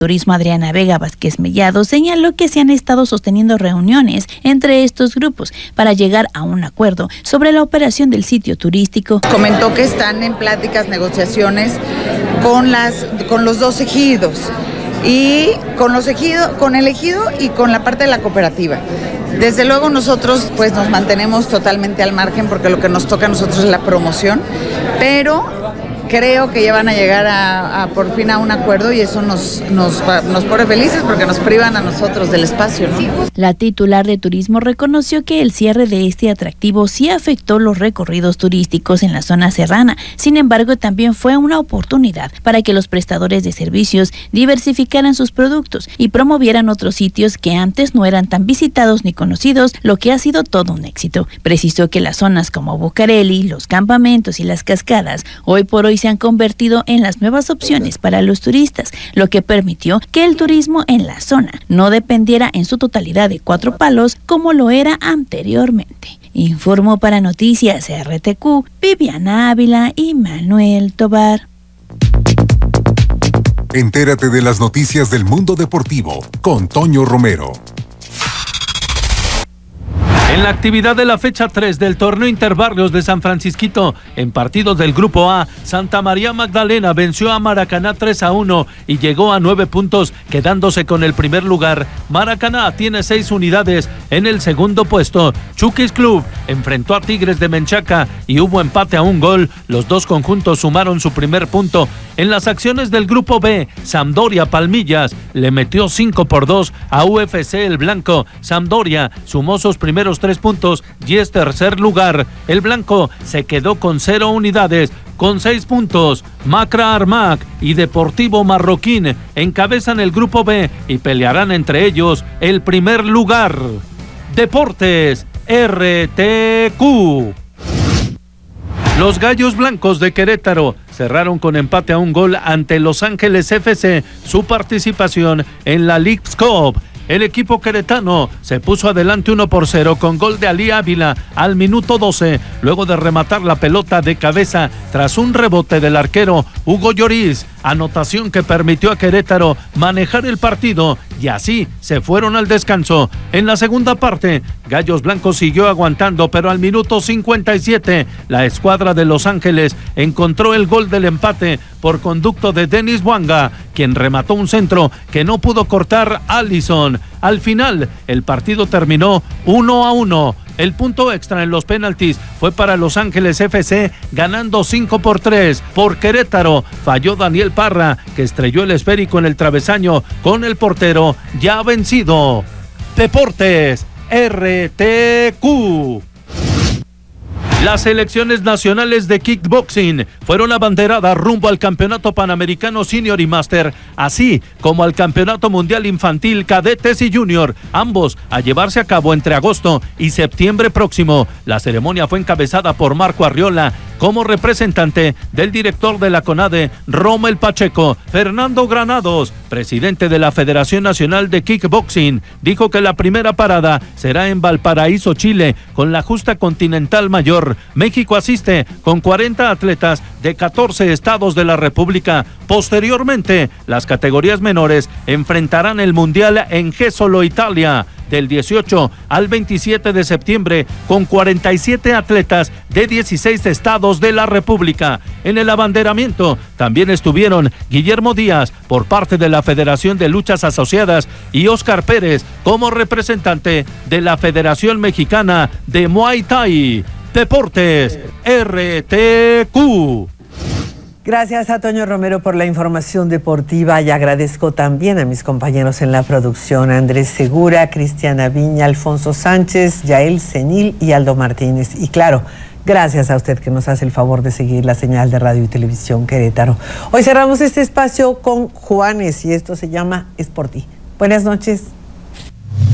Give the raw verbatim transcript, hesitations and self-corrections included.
Turismo Adriana Vega Vázquez Mellado señaló que se han estado sosteniendo reuniones entre estos grupos para llegar a un acuerdo sobre la operación del sitio turístico. Comentó que están en pláticas, negociaciones con las con los dos ejidos y con los ejidos, con el ejido y con la parte de la cooperativa. Desde luego nosotros pues nos mantenemos totalmente al margen porque lo que nos toca a nosotros es la promoción, pero creo que ya van a llegar a, a por fin a un acuerdo y eso nos, nos, nos pone felices porque nos privan a nosotros del espacio, ¿no? La titular de turismo reconoció que el cierre de este atractivo sí afectó los recorridos turísticos en la zona serrana. Sin embargo, también fue una oportunidad para que los prestadores de servicios diversificaran sus productos y promovieran otros sitios que antes no eran tan visitados ni conocidos, lo que ha sido todo un éxito. Precisó que las zonas como Bucareli, los campamentos y las cascadas hoy por hoy se han convertido en las nuevas opciones para los turistas, lo que permitió que el turismo en la zona no dependiera en su totalidad de Cuatro Palos como lo era anteriormente. Informó para Noticias R T Q, Viviana Ávila y Manuel Tobar. Entérate de las noticias del mundo deportivo con Toño Romero. En la actividad de la fecha tres del torneo Interbarrios de San Francisquito, en partidos del Grupo A, Santa María Magdalena venció a Maracaná tres a uno y llegó a nueve puntos, quedándose con el primer lugar. Maracaná tiene seis unidades en el segundo puesto. Chuquis Club enfrentó a Tigres de Menchaca y hubo empate a un gol. Los dos conjuntos sumaron su primer punto. En las acciones del Grupo B, Sampdoria Palmillas le metió cinco por dos a U F C El Blanco. Sampdoria sumó sus primeros tres puntos y es tercer lugar. El Blanco se quedó con cero unidades. Con seis puntos, Macra Armac y Deportivo Marroquín encabezan el Grupo B y pelearán entre ellos el primer lugar. Deportes R T Q. Los Gallos Blancos de Querétaro cerraron con empate a un gol ante Los Ángeles F C su participación en la Leagues Cup. El equipo queretano se puso adelante uno por cero con gol de Ali Ávila al minuto doce, luego de rematar la pelota de cabeza tras un rebote del arquero Hugo Lloris, anotación que permitió a Querétaro manejar el partido y así se fueron al descanso. En la segunda parte, Gallos Blancos siguió aguantando, pero al minuto cincuenta y siete, la escuadra de Los Ángeles encontró el gol del empate por conducto de Denis Buanga, quien remató un centro que no pudo cortar Allison. Al final, el partido terminó uno a uno. El punto extra en los penaltis fue para Los Ángeles F C, ganando cinco por tres. Por Querétaro, falló Daniel Parra, que estrelló el esférico en el travesaño con el portero ya vencido. Deportes R T Q. Las selecciones nacionales de kickboxing fueron abanderadas rumbo al Campeonato Panamericano Senior y Master, así como al Campeonato Mundial Infantil, Cadetes y Junior, ambos a llevarse a cabo entre agosto y septiembre próximo. La ceremonia fue encabezada por Marco Arriola como representante del director de la CONADE, Rommel Pacheco. Fernando Granados, presidente de la Federación Nacional de Kickboxing, dijo que la primera parada será en Valparaíso, Chile, con la justa continental mayor. México asiste con cuarenta atletas de catorce estados de la República. Posteriormente, las categorías menores enfrentarán el Mundial en Jesolo, Italia, del dieciocho al veintisiete de septiembre, con cuarenta y siete atletas de dieciséis estados de la República. En el abanderamiento también estuvieron Guillermo Díaz por parte de la Federación de Luchas Asociadas y Óscar Pérez como representante de la Federación Mexicana de Muay Thai. Deportes R T Q. Gracias a Toño Romero por la información deportiva y agradezco también a mis compañeros en la producción, Andrés Segura, Cristiana Viña, Alfonso Sánchez, Yael Senil y Aldo Martínez. Y claro, gracias a usted que nos hace el favor de seguir la señal de Radio y Televisión Querétaro. Hoy cerramos este espacio con Juanes y esto se llama Es por ti. Buenas noches.